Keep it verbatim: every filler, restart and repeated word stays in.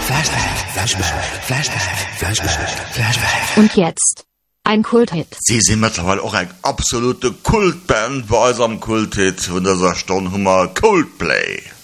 Flashback, Flashback, Flashback, Flashback, Flashback. Und jetzt ein Kulthit. Sie sind mittlerweile auch eine absolute Kultband bei unserem Kulthit. Und das ist Stunde Coldplay.